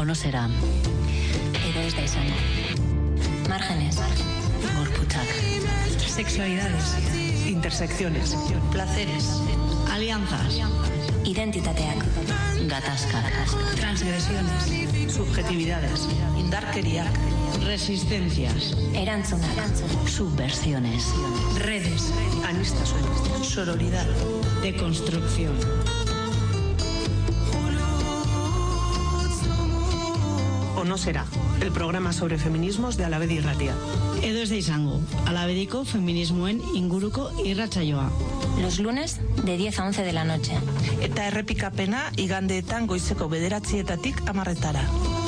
no será. Edo ez da izango. Márgenes, gorputzak. Sexualidades, intersecciones, placeres, alianzas, identitateak, gatazkak, transgresiones, subjetividades, indarkeriak, resistencias, erantzunak, subversiones, redes, aniztasun, sororidad, deconstrucción. O no será, el programa sobre feminismos de Alabedi Irratia. Edo ez da izango, Alabediko feminismoen inguruko irratsaioa. Los lunes de 10 a 11 de la noche. Eta errepikapena igandeetan goizeko 9:00 10:00.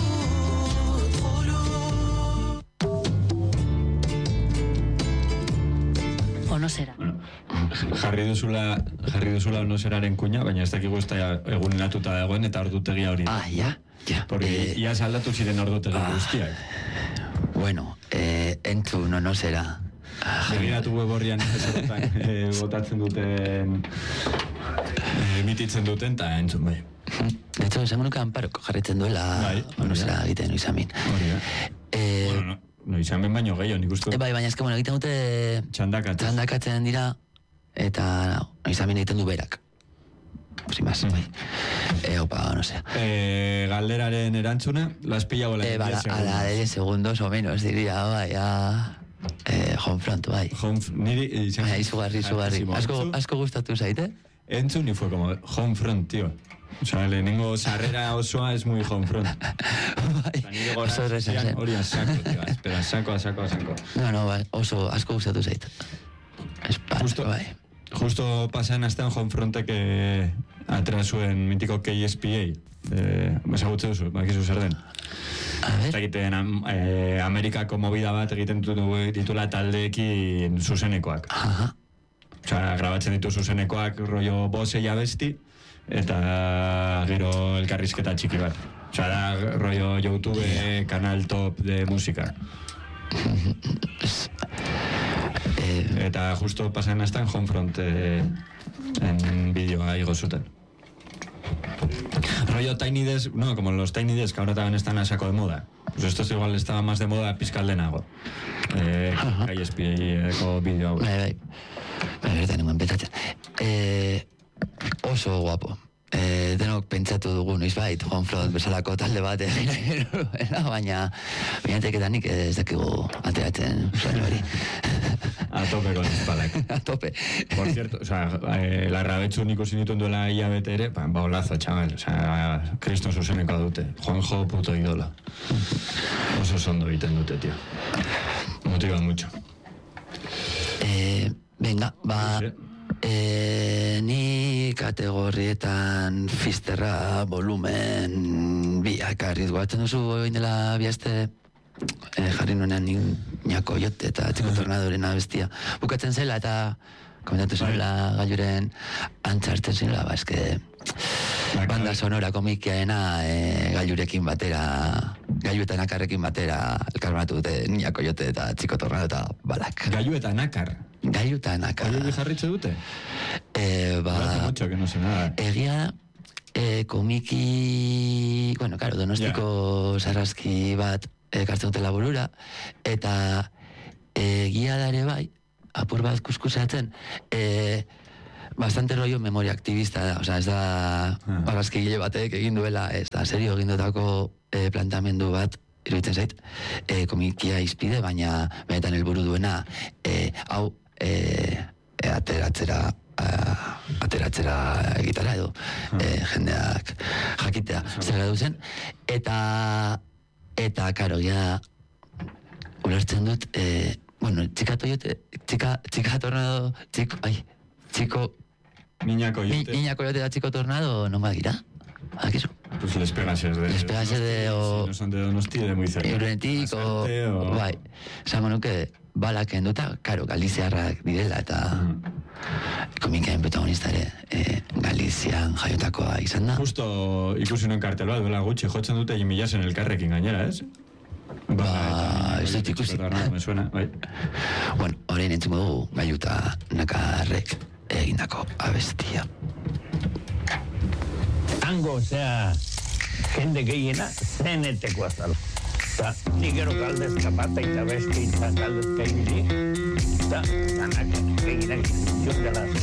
O no será. Jarri duzula onoseraren kuña, baina ez dakigu ez da eguneratuta dagoen eta ordutegia hori. Ah, ja. Porque ia saldatu ziren ordutegi guztiak. Bueno, entzun onosera. Begiratu web horrian ezerotan botatzen duten, emititzen duten, eta entzun bai. De hecho, esango nuke Anparok jarritzen duela onosera egiten noizamin. Bueno, noizamin baino gehiago, nik uste. Bai, baina eske, egiten dute txandakatzen dira, eta noizamin egiten du berak. Sin más, bai. Opa, no sé. Galderaren erantzuna, las pilla bola de 10 segundos. A la de 10 segundos o menos, diría, bai, Homefront, bai. Niri, izugarri. Asko gustatu zaite? Entzun y fue como Homefront, tío. O sea, lehenengo sarrera osoa es muy Homefront. Oso erreza, zen. Hori a saco, tío. Espera, a saco. No, bai, oso asko gustatu zaite. Justo, bai. Justo pasan hasta en Homefrontek atera zuen mitiko KSPA. Ezagutze duzu, bakizu zer den. Eta egiten Amerikako movida bat egiten ditula taldeekin zuzenekoak. Osea, grabatzen ditu zuzenekoak rollo bose abesti eta gero elkarrizketa txiki bat. Osea, da rollo YouTube kanal top de musika. Eta justo pasan hasta en Homefront en vídeo igo zuten. Rollo Tiny Desk, no, como los Tiny Desk que ahora también están a saco de moda. Pues esto igual estaba más de moda pizkaldenago. KSPA-eko vídeo hau. Bai, bertan nengoen betatzen. Oso guapo. Denok pentsatu dugu noizbait, Homefront bezalako talde bat baina bineteketan nik ez dakigu ateratzen zuen hori. A tope con espalak. A tope. Por cierto, o sea, Larrabetxu nik usin dituen duela hilabete ere, baulazo, chaval. O sea, Kriston zuzeneko dute. Juanjo, puto idola. Oso sondo egiten dute, tío. Motiva mucho. Venga, ni kategorietan Fisterra volumen biak arriz guatzen duzu indela biazte jarri nuenean Niako Jote eta Txiko Tornadoren abestia bukatzen zela eta komentatu zela gailuren antzartzen zela eske banda sonora komikiaena gailurekin batera gailuetan akarrekin batera elkarbanatu dute Niako Jote eta Txiko Tornado eta balak gailuetan akar? Gailuetan akar Oie jarritze dute? Hace mucho que no sé nada. Egia komiki bueno, claro, Donostiko sarraski bat ekartzen dutela burura eta egia dare bai apur bat kuskusatzen bastante rollo memoria aktivista da, osea, ez da argazkile batek egin duela, ez da serio egin dutako plantamendu bat iruditzen zait, komikia izpide, baina benetan helburu duena hau ateratzera egitara edo jendeak jakitea zera duzen eta karo, ja ulertzen dut bueno, Txika Tornado Niñako Jote da Txiko Tornado non badira? Akizu? Pues les pegases de si no son de Donosti, de muy cerca. Euretik o bai, esango nuke balak enduta, karo, galiziarrak direla eta komikaren protagonista ere Galizian jaiotakoa izan da. Justo ikusi nuen kartel bat, duela gutxi, jotzen dute Jimmy Jassen elkarrekin gainera, ez? Ez dut ikusi. Me suena, bai. Bueno, orain entzungo dugu Gailuta Nakarrek egindako abestia. Tango, o sea, jende gehiena zenetekoa zala. Eta nik gero galdezka bat eta beste eta galdezka ibili, eta ganak gehienak joan dela